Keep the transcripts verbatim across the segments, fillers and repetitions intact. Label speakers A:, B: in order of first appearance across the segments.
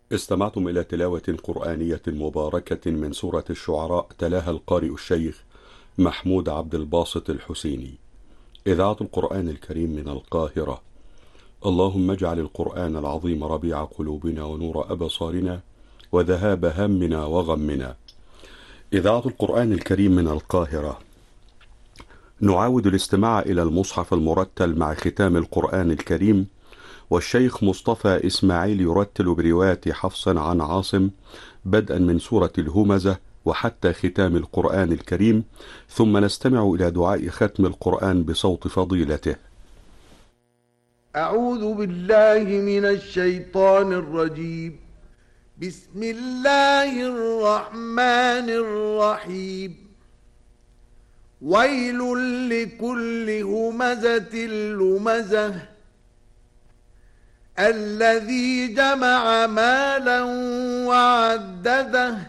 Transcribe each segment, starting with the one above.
A: استمعتم إلى تلاوة قرآنية مباركة من سورة الشعراء تلاها القارئ الشيخ محمود عبد الباسط الحسيني. إذاعة القرآن الكريم من القاهرة. اللهم اجعل القرآن العظيم ربيع قلوبنا ونور أبصارنا وذهاب همنا وغمنا. إذاعة القرآن الكريم من القاهرة. نعاود الاستماع إلى المصحف المرتل مع ختام القرآن الكريم، والشيخ مصطفى إسماعيل يرتل برواية حفص عن عاصم بدءا من سورة الهمزة وحتى ختام القرآن الكريم، ثم نستمع إلى دعاء ختم القرآن بصوت فضيلته.
B: أعوذ بالله من الشيطان الرجيم. بسم الله الرحمن الرحيم. ويل لكل همزة لمزة الذي جمع مالا وعدده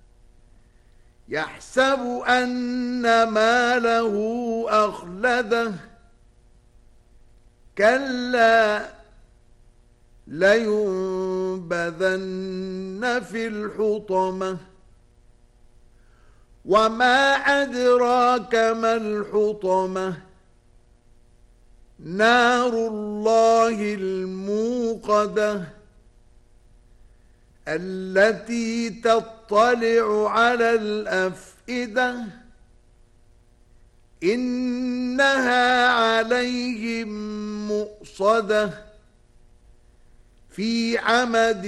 B: يحسب أن ماله أخلده كلا لينبذن في الحطمة وما أدراك ما الحطمة نار الله الموقدة التي تطلع على الأفئدة إنها عليهم مؤصدة في عمد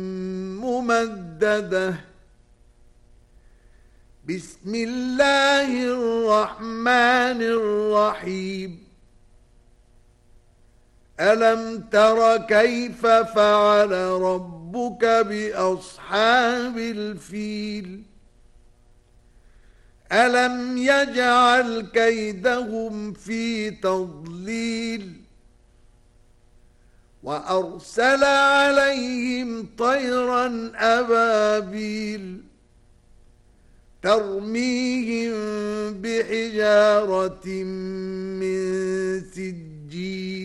B: ممددة. بسم الله الرحمن الرحيم. ألم تر كيف فعل ربك بأصحاب الفيل ألم يجعل كيدهم في تضليل وأرسل عليهم طيرا أبابيل ترميهم بحجارة من سجيل